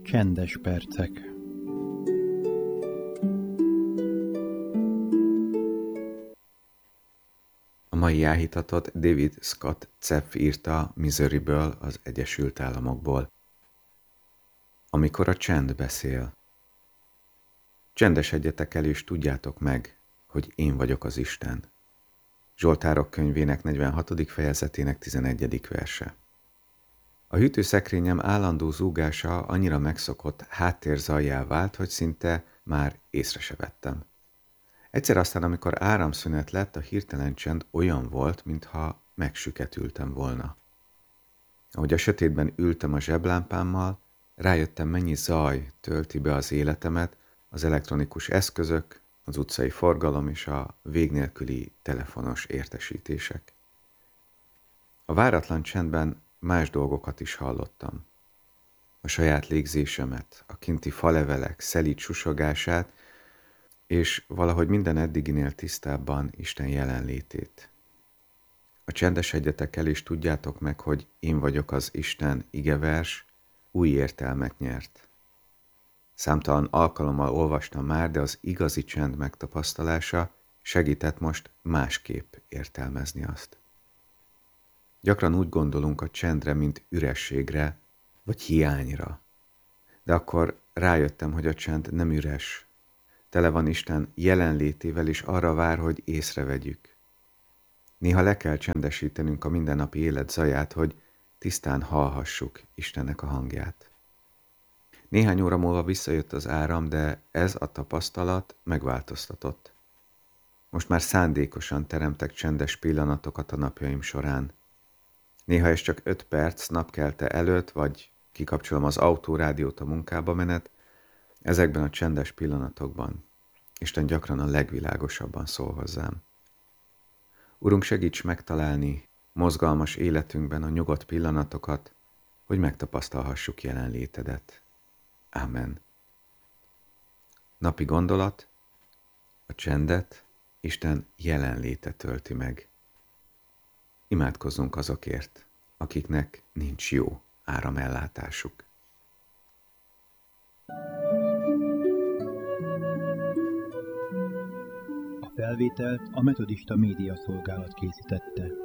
Csendes percek. A mai áhítatot David Scott Ceff írta Misery-ből, az Egyesült Államokból. Amikor a csend beszél. Csendesedjetek el és tudjátok meg, hogy én vagyok az Isten. Zsoltárok könyvének 46. fejezetének 11. verse. A hűtőszekrényem állandó zúgása annyira megszokott háttérzajjá vált, hogy szinte már észre se vettem. Egyszer aztán, amikor áramszünet lett, a hirtelen csend olyan volt, mintha megsüketültem volna. Ahogy a sötétben ültem a zseblámpámmal, rájöttem, mennyi zaj tölti be az életemet, az elektronikus eszközök, az utcai forgalom és a vég nélküli telefonos értesítések. A váratlan csendben más dolgokat is hallottam. A saját légzésemet, a kinti falevelek szelíd susogását, és valahogy minden eddiginél tisztábban Isten jelenlétét. A csendesedjetek el, és tudjátok meg, hogy én vagyok az Isten igevers, új értelmet nyert. Számtalan alkalommal olvastam már, de az igazi csend megtapasztalása segített most másképp értelmezni azt. Gyakran úgy gondolunk a csendre, mint ürességre, vagy hiányra. De akkor rájöttem, hogy a csend nem üres. Tele van Isten jelenlétével, és arra vár, hogy észrevegyük. Néha le kell csendesítenünk a mindennapi élet zaját, hogy tisztán hallhassuk Istennek a hangját. Néhány óra múlva visszajött az áram, de ez a tapasztalat megváltoztatott. Most már szándékosan teremtek csendes pillanatokat a napjaim során. Néha ez csak 5 perc napkelte előtt, vagy kikapcsolom az autórádiót a munkába menet, ezekben a csendes pillanatokban Isten gyakran a legvilágosabban szól hozzám. Urunk, segíts megtalálni mozgalmas életünkben a nyugodt pillanatokat, hogy megtapasztalhassuk jelenlétedet. Ámen. Napi gondolat: a csendet Isten jelenléte tölti meg. Imádkozzunk azokért, akiknek nincs jó áramellátásuk. A felvételt a Metodista Média Szolgálat készítette.